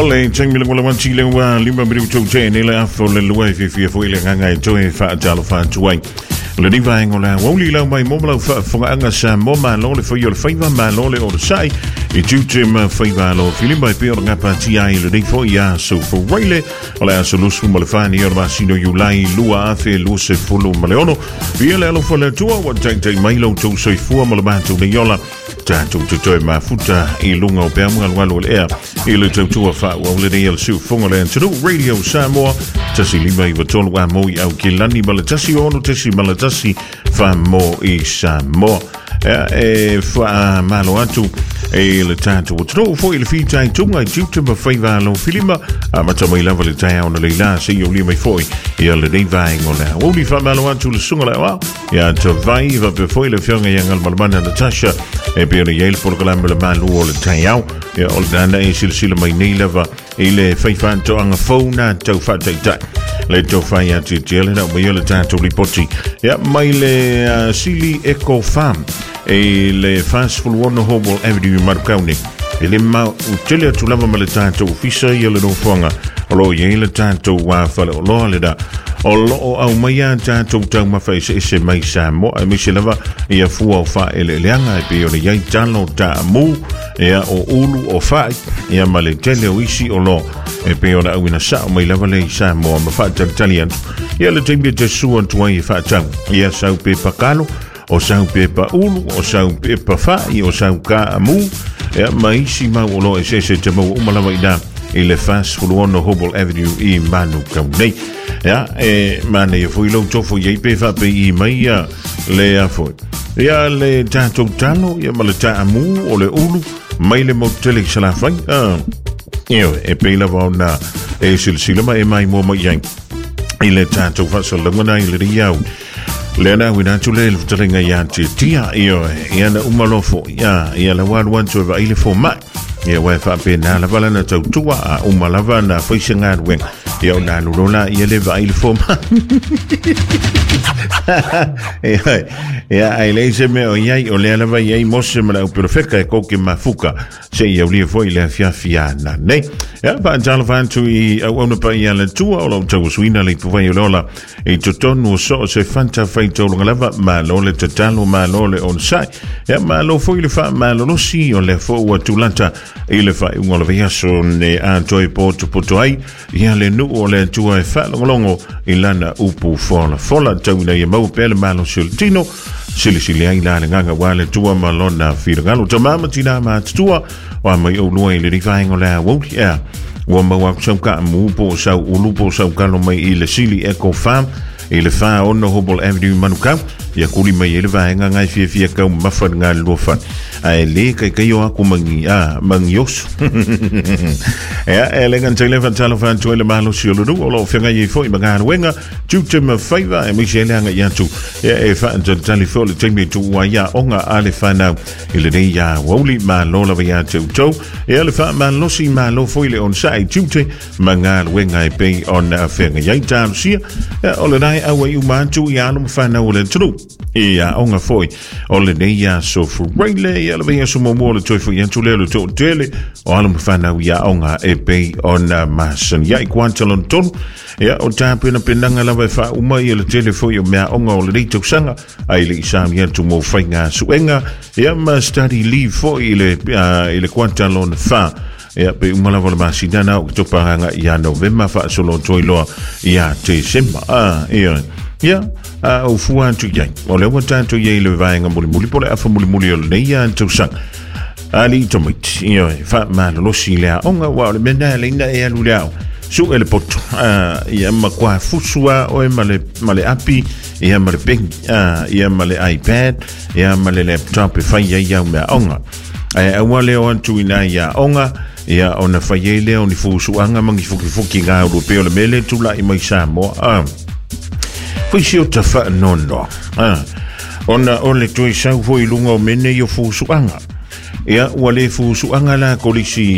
Ole chang mila wala wanchi le wa lima biru chou che ne la afo le luai fi fo ile nga joe fa jalo fa chuai le ni va ngola woli la mai mo la fa anga sa mo ma lo le fo yo fa ma lo le o sai e chuche ma fa va lo filim bai pe nga pa ti ai le ding fo ya so fo wile ola so lu su mo le fa ni or ma sino yu lai lua afe lu se fo lu ma le ono vi le lo fo le tua wa tai mai lo chou so fu mo le ba tu de yola ta tu ma futa I lunga o pe mo ngalo le air ile tu fa wa le de su fongolen tu radio Samoa tasi lima I vatolo wa mo I au kilani balatasi ono tasi balatasi fa mo I Samoa fa malo atu le tanto tu fo il fita tunga jutu ma fa lo filima ma tama I lava le tai ona le la se yo lima foi ia le dei vai ngona o li fa malo atu le sunga wa ia to vai va pe foi le fionga yangal malmana Natasha e per il programma le malu o le tai au ia o dana e silsila mai nei lava ile fai fanto anga fauna tau fatai tai le to fai ati tele na mai le tanto ripoti ia mai le sili eco farm e le fast full one Hobble Avenue Marcauni ele ma utele tu lava male tanto ufisa ia le no fonga lo ia le tanto wa fale lo le da o lo au mai tanto tau ma fai se mai Samoa e mi se lava ia fu o fa ele leanga e pe o le ia tano ta mu ia o ulu o fai ia male tele o isi o lo e pe ona au ina sa mai lava le Samoa ma fa talian ia le tembe te suan tuai fa tau ia sau pe pakalo o sau pe pa ulu o sau pe pa fai o sau ka mu ia mai si ma o lo e se te mo umala mai da ile fast full one Hobble Avenue I Manu Kaunei ia mane e foi lo tofo ye pe fa pe I mai ia le a foi ia le tato tano ia ma le ta mu o le ulu mai le motel sala fai io e pe la vona e silsila mai mai mo mai yang ile tato fa so lengona ile riau le na wina tule le trenga ya tia io ia na umalofo ia la wan so va ile fo mai ia wa fa pe na la vala na tau tua umalava na foi senga wen ia na lula ia le va ile fo ia ai le se me o ia o le lava ia mose me la perfecta e ko ke mafuka se ia li foi le fia na nei ia pa jalo van tu I ona pa ia le tua o lo tau suina le vai lola e totonu so se fanta fai to lava ma lo le tatalo ma lo le on sai ia ma lo foi le fa ma lo si o le fo wa tulanta ile fa un lo via so ne antoi poto ai ia le nu o le tua e fa longo ilana upu fola tau na ia mau pele malo sultino sili ai la nganga wale tua malona firgalo tamama tina ma tua wa mai o noi le rifai ngola wo ia wa ma wa ka mu po sa ulu po sa kalo mai ile sili eco farm ile fa on Hobble Avenue Manukau ia kuli mai ele vai ngai fia ka mafa nga lofa ai le kai yo aku mangios ia ele kan tele van talo van toile malo siolo do lo fenga ye foi manga wenga tutu me favor e mi shele nga ya tu ia e fa tali fo le temi tu wa ya onga ale fa na ile de ya woli ma lo la ya tu ia le fa man lo si ma lo foi le on sai tutu manga wenga e pe on fenga ya tan sia o le dai awe u man tu ya no fa na o le tu ia onga foi o le ya so fu really ia le via so mo le toi fu ya tu le to tele o alum fa na ya onga e pe on masan ya kwantalon ton ia o tapena penanga la fa uma ia le tele foi o mea onga o le to sanga ai le sam ya tu mo fainga suenga ia ma study leave foi ile kwantalon fa ia pe umala vola masidana o to paranga ia november fa solo toilo ia te semba ia o fuan tu yang o le wata tu ye le vainga muli pole afa muli o le ia tu sang ali tomit ia fa ma lo si le onga wa le mena le ina e alu le su ele poto ia ma kwa fusua o male api ia male ping ia male iPad ia male laptop fa ia me onga wale o tu ina ia onga ia ona fa ye le oni fusuanga mangi fuki nga o pe o le mele tu la I mai Samoa foi si o tafa nono ona ole tu sa foi lunga o mene yo fusuanga ia wale fusuanga la kolisi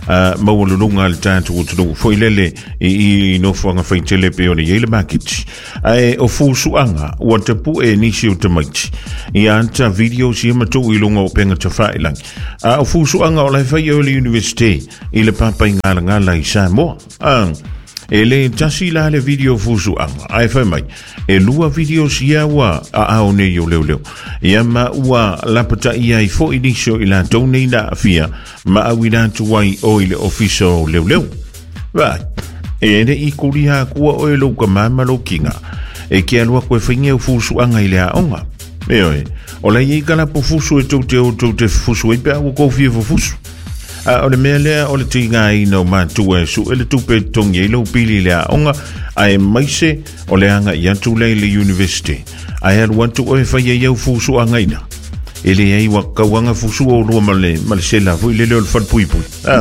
maulunga le tātou tunu foilele I no whanga whaitele pe o ne yele makiti ai o fusuanga ua te pu e nisi o te maiti I anta video si matu I lunga o penga te whailangi o fusuanga o lai whai o le university I le papai ngala I Samoa e le tasi la le video fusuanga ai whai mai e lua video si awa a ao ne yo leo leo ia ma ua lapata ia I fo inisio I la taunei na afia ma awina tuwai o I le official leo leo vai e ne I kuria kua o e louka mama lo kinga e kia lua koe whainge o fusuanga I le aonga e o la iei kala po fusu e tau te fusu e pia o kofie fo fusu o le mea lea o le tinga I no mātua e su e le tupe tongi e lau pili le aonga ai maise o le anga I atu le university ai alu atu o e whai e iau fusu anga ina e le ei wa kauanga fusu o rua male sela fui le leo le whanpuipui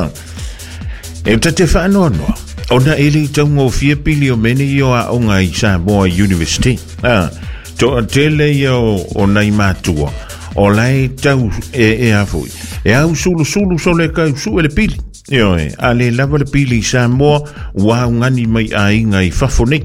e ta te whaanoanoa ona e le tau ngō fia pili o mene I o aonga I Samoa University to tele o nei mātua o lai tau e afui e au sulu so le kau su le pili a le lava le pili Samoa wa ngani mai a inga I fafone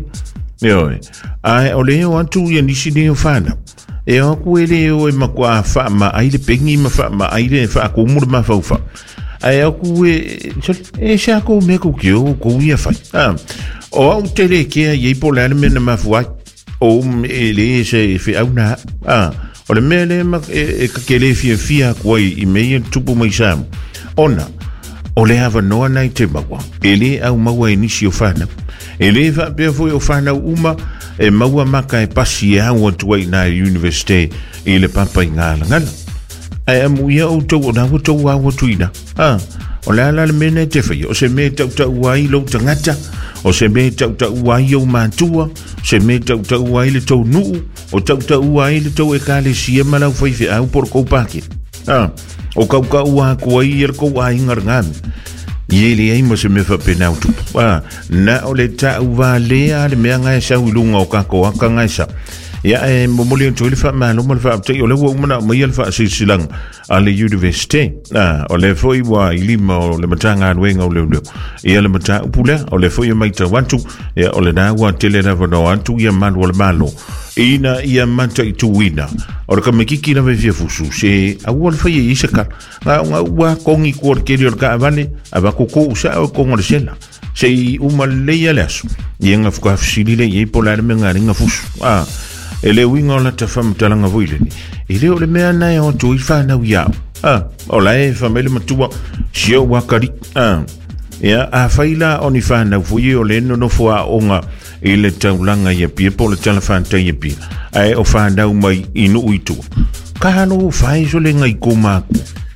a o le o atu ia nisi ne o whana e o ku ele o e makua wha ma aile pengi ma wha ma aile wha kumura ma whauwha e o ku e sa ko me ko kio ko ia whai o au tele kia iei po lana mena ma fuai o ele se fi au na o le mele ma e kakele fia kuai I mei tupu mai sam ona o le hava noa nai te maua ele au maua nisi o whana ele va pe foi o whana uma e maua maka e pasi e au atuai na university I le papa I ngala ai amu ia o tau o na tau au atuina o le ala le mene te whai o se me tau wai lau tangata o se me tau wai au mātua se me tau wai le tau nuu o tau wai le tau e kale sia malau whaiwhi au por kou pake o kau ua kuai ir kou a ingar ngami Ieli ai mo se me whapenau tupu na o le tau wā lea le mea ngai sau ilunga o kako aka ngai sa ia e momoli o tui le wha malo mo le wha aptei o le ua umana mai le wha silsilang a le university o le foi wa ilima o le matanga anuenga o leo ia le mata upulea o le foi mai tawantu ia o le na ua tele na wano antu ia manu o le malo ina ia mata I tuina o le kamekiki na vefia fusu se aua le whai e isaka nga ua kongi kuar keri o le ka avane ava koko usa o kongo le sela se I uma leia le asu ia nga whakafisili le iei pola le menga ringa fusu e le winga o la ta whamutalanga vuileni e le o le mea nai o tui whanau iau o la e whamele matua sio wakari ia a whaila o ni whanau fui o le no fua onga I le taulanga ia pia po le talafanta ia pia ai o whanau mai inu uitua ka hano whai so le ngai kumaku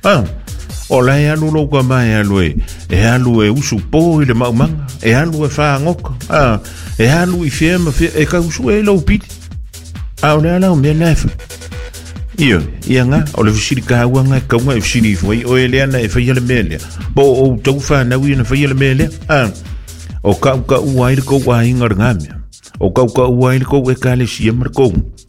o la e alu louka mai alu e alu e usu po I le maumanga e alu e whaangoka e alu I whiama e ka usu e lau piti o le ala o mea nefa ia nga o le visiri kaua nga kaunga e visiri fuai o e lea na e whaia le mea lea bo o tau whanau I na whaia le mea lea o kauka ua I le kou a ingar ngamia o kauka ua I le kou e kale sia mar kou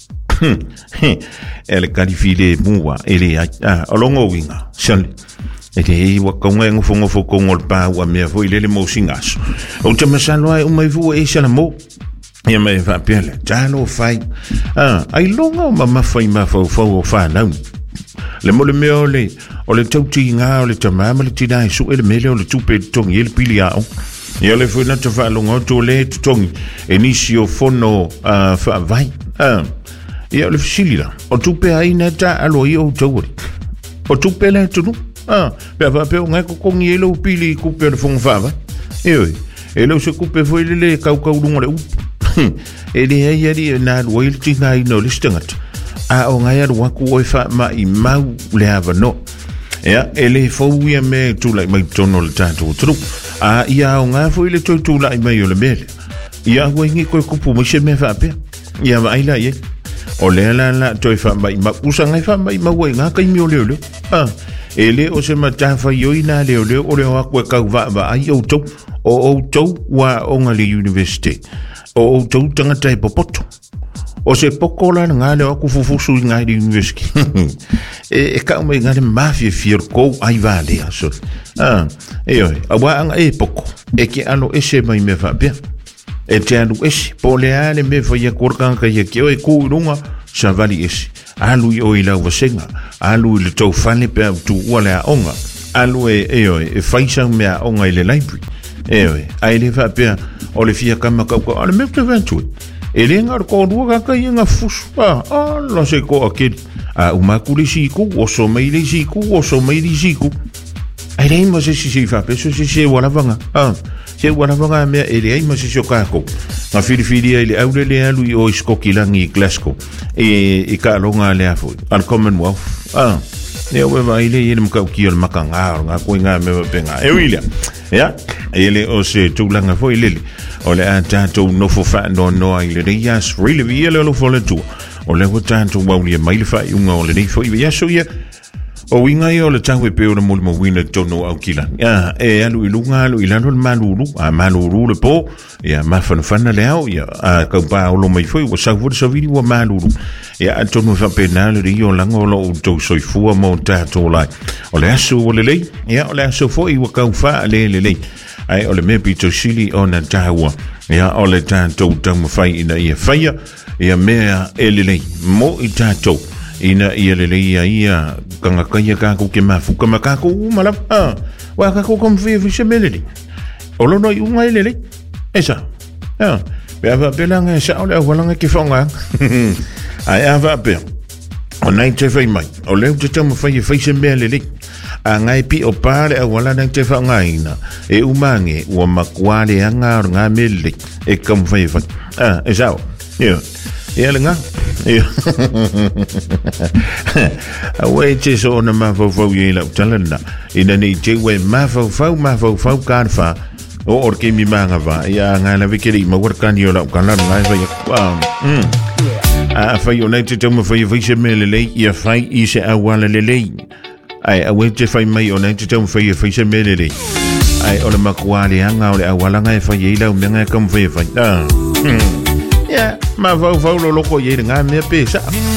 e le kalifile mua e le o longo winga sali e te hei wa kaunga e ngofo kongo le pā ua mea foi le mausingaso o te masalo ai umai vua e sala mo ia mai va pele tano fai ai longa o mama fai ma fau o whanau le mo le mea o le tauti ngā o le tamama le tina su e le mele o le tupe tongi e le pili ao ia le fui na te whaalonga o tō le tongi e nisi o fono whaavai ia o le fisilira o tupe aina ta alo I o tauari o tupe le tunu pea whapea o ngai kokongi e lo pili kupe o le fonga whaavai e lo se kupe foi le kaukau runga le upu e le hei ari e nā rua ili tinga I no listangata o ngai aru waku oi wha ma I mau le hawa no e le fau ia me tūlai mai tono le tātou tru ia o ngā fau ile toi tūlai mai o le mele ia hua ingi koe kupu mai se me whapea ia wa aila ie o le la toi wha mai ma usa ngai wha mai ma wai ngā kaimi o leo e le o se matafa ioi nā leo o leo aku e kau wa ai o tau wa onga le university o tau tangata e popoto o se pokola ngale o ku fufusu ngai di university e ka mai ngale mafia fier ko ai vale aso awa anga e poko e ki ano ese mai me fa bia e te anu ese po le ale me fa ya korkan ka ya ki o e ku runga sa vali ese alu i o i lau wasenga alu i le tau fane pe tu wala onga alu e faisa mea onga i le library ai le fa pe o le fia kama kauka ale me te ventu e le ngar ko rua ka i nga fusu lo se ko akiri umakuli siku o so mai le siku o so mai le siku ai le ima se fa pe so se wala vanga se wala vanga me e le ima se kako nga fili ele au le alu i o iskokilangi i Glasgow e ka longa le afu al Commonwealth ne o va ile ile mkau ki al makanga nga ko nga me penga e wila ya ele o se tulanga fo ile o le ata to no fo fa no ile de yas really vi ele lo fo le tu o le ko tanto wa uli mai le fa unga o le nei fo i ya so ya o winga i o le tangwe pe o le mo wina tono au kila alu i lunga alu i lano le maluru le po ma fanafana le au ka pa o lo mai foi o sa sa vidi o maluru tono fa penale le i o langa o lo to soifua mo tato lai o le asu o le lei o le asu foi o ka fa le ai o le me pito sili o na tawa o le tato tamo fai ina ia faia mea ele lei mo i tato ina ia lele ia kanga kaya ka ko ke mafuka makako mala wa ka ko kom fi semeledi olo no unga lele esa be ava belanga sa ole wala ki fonga ai ava be o nai te fai mai o le te tamo fai semeledi a ngai pi o pare wala nang te fa ngaina e umange o makwale anga nga mele e kom fai esa ia lenga awe te so na mafau ye la talana ina ni te we mafau karfa o orke mi manga va ia nga na vikeli ma workan yo la kana ngai va fa yo na te mo fa yo se melele ia fa i se awala lele ai awe te fa mai o na te mo fa se melele ai o le makwali anga o le awala ngai fa ye la menga kam fa ya ma vau lo loko ye nga me pesa